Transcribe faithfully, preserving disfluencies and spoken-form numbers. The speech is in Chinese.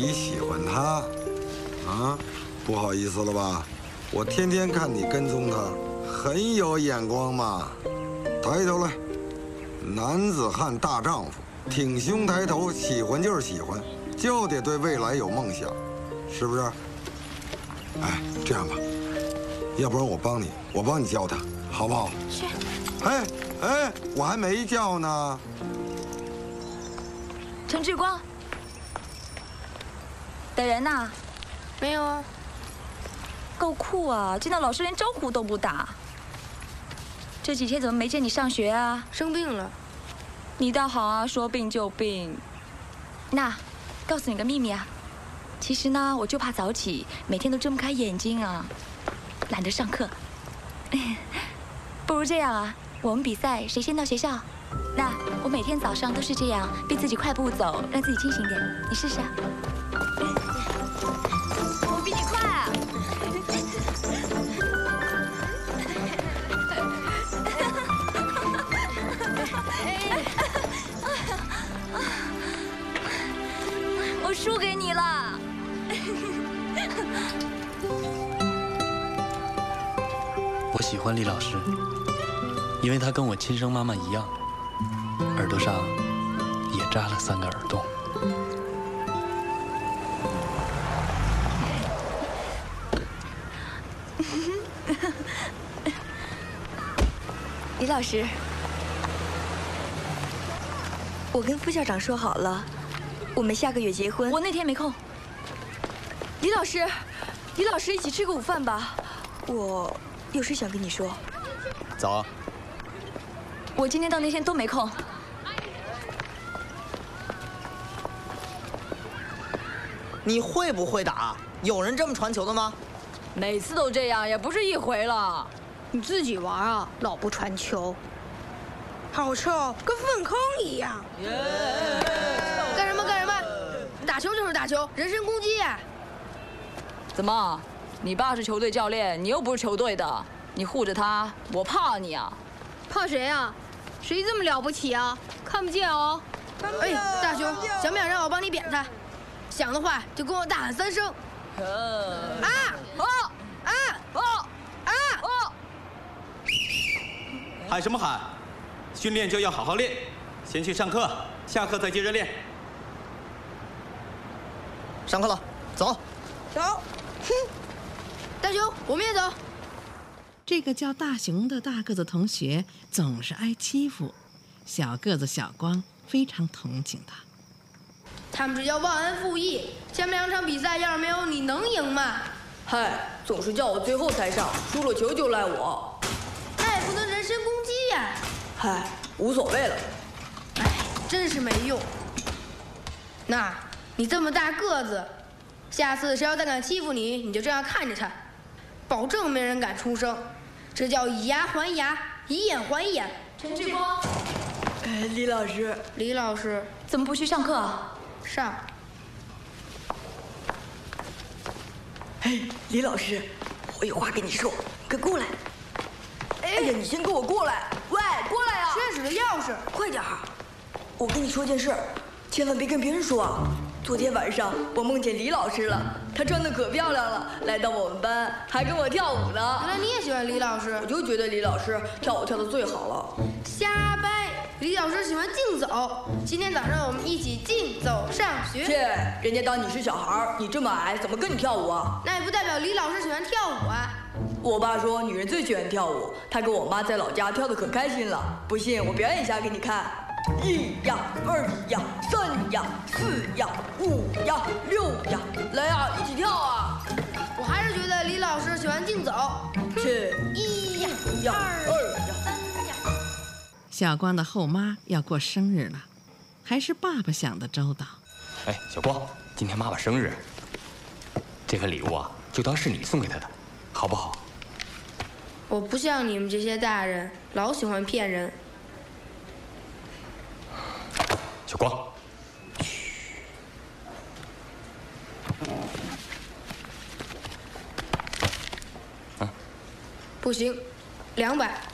你喜欢他，啊，不好意思了吧？我天天看你跟踪他，很有眼光嘛。抬头来，男子汉大丈夫，挺胸抬头，喜欢就是喜欢，就得对未来有梦想，是不是？哎，这样吧，要不然我帮你，我帮你教他，好不好？ 是。 哎哎，我还没叫呢。 陈志光，逮人呐？ 没有啊。 够酷啊！见到老师连招呼都不打。这几天怎么没见你上学啊？ 生病了。 你倒好啊，说病就病。那，告诉你个秘密啊，其实呢，我就怕早起，每天都睁不开眼睛啊，懒得上课。不如这样啊，我们比赛谁先到学校？那我每天早上都是这样，逼自己快步走，让自己清醒点。你试试啊。我比你快啊！我输给你了。 我喜欢李老师，因为他跟我亲生妈妈一样，耳朵上也扎了三个耳洞。 李老师，我跟副校长说好了，我们下个月结婚。 我那天没空。 李老师，李老师，一起吃个午饭吧。我有事想跟你说。 走。 我今天到那天都没空。 你会不会打？有人这么传球的吗？ 每次都这样，也不是一回了。 你自己玩啊，老不传球，好臭，跟粪坑一样。干什么干什么？打球就是打球，人身攻击。 怎么？你爸是球队教练，你又不是球队的，你护着他，我怕你啊？ 怕谁啊？谁这么了不起啊？看不见哦。哎，大雄，想不想让我帮你扁他？想的话就跟我大喊三声。啊！哦！啊！哦！啊！哦！ 喊什么喊？训练就要好好练，先去上课，下课再接着练。 上课了，走。 走。哼，大雄，我们也走。 这个叫大雄的大个子同学总是挨欺负，小个子小光非常同情他。 他们这叫忘恩负义。前面两场比赛要是没有你，能赢吗？ 嗨，总是叫我最后才上，输了球就赖我。 那也不能人身攻击呀。 嗨，无所谓了。 哎，真是没用。那，你这么大个子，下次谁要再敢欺负你，你就这样看着他，保证没人敢出声。这叫以牙还牙，以眼还眼。 陈志光， 哎，李老师， 李老师， 怎么不去上课啊？ 上。 哎，李老师，我有话跟你说，快过来。哎呀，你先给我过来！喂，过来啊！ 缺室的钥匙， 快点儿！我跟你说件事，千万别跟别人说啊。昨天晚上我梦见李老师了，她穿的可漂亮了，来到我们班还跟我跳舞呢。 原来你也喜欢李老师？ 我就觉得李老师跳舞跳得最好了。 瞎掰！李老师喜欢竞走。今天早上我们一起竞走上学。 切，人家当你是小孩，你这么矮，怎么跟你跳舞啊？ 那也不代表李老师喜欢跳舞啊。 我爸说女人最喜欢跳舞，他跟我妈在老家跳得可开心了。不信我表演一下给你看。一呀，二呀，三呀，四呀，五呀，六呀，来呀，一起跳啊！ 我还是觉得李老师喜欢竞走。 去， 一呀， 二呀， 三呀。 小光的后妈要过生日了，还是爸爸想的周到。 哎，小光，今天妈妈生日，这份礼物啊，就当是你送给她的，好不好？ 我不像你们这些大人，老喜欢骗人。 小光， 不行，两百。